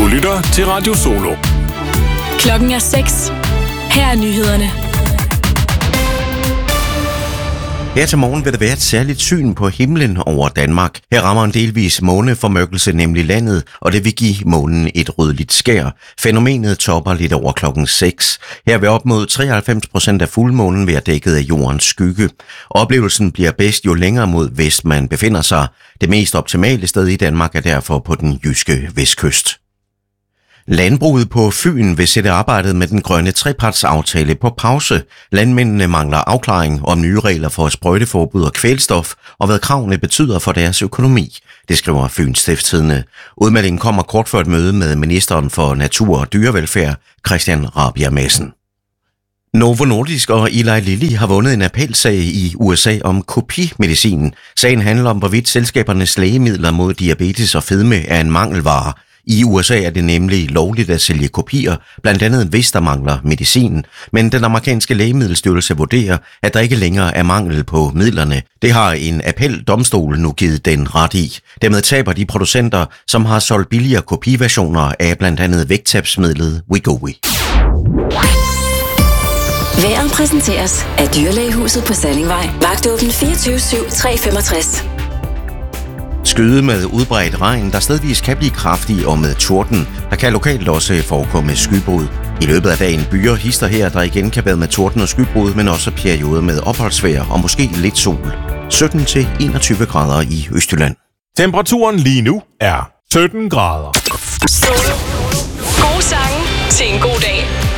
lytter til Radio Solo. Klokken er 6. Her er nyhederne. Her til morgen vil der være et særligt syn på himlen over Danmark. Her rammer en delvis måneformørkelse nemlig landet, og det vil give månen et rødligt skær. Fænomenet topper lidt over klokken 6. Her vil op mod 93% af fuldmånen være dækket af jordens skygge. Oplevelsen bliver bedst jo længere mod vest man befinder sig. Det mest optimale sted i Danmark er derfor på den jyske vestkyst. Landbruget på Fyn vil sætte arbejdet med den grønne trepartsaftale på pause. Landmændene mangler afklaring om nye regler for sprøjteforbud og kvælstof, og hvad kravene betyder for deres økonomi. Det skriver Fyns Stiftstidende. Udmeldingen kommer kort før et møde med ministeren for natur og dyrevelfærd, Christian Rabjerg Madsen. Novo Nordisk og Eli Lilly har vundet en appelsag i USA om kopimedicin. Sagen handler om, hvorvidt selskabernes lægemidler mod diabetes og fedme er en mangelvare. I USA er det nemlig lovligt at sælge kopier, blandt andet hvis der mangler medicin, men den amerikanske lægemiddelstyrelse vurderer, at der ikke længere er mangel på midlerne. Det har en appeldomstol nu givet den ret i. Dermed taber de producenter, som har solgt billigere kopiversioner af blandt andet vægttabsmidlet Wegovy. Vejret præsenteres af Dyrlægehuset på Sallingvej. Vagtåben 24/7/365. Skyde med udbredt regn, der stedvis kan blive kraftig og med torden. Der kan lokalt også forekomme skybrud. I løbet af dagen byer hister her, der igen kan være med torden og skybrud, men også perioder med opholdsvejr og måske lidt sol. 17-21 grader i Østjylland. Temperaturen lige nu er 17 grader. Solo. Gode sange til en god dag.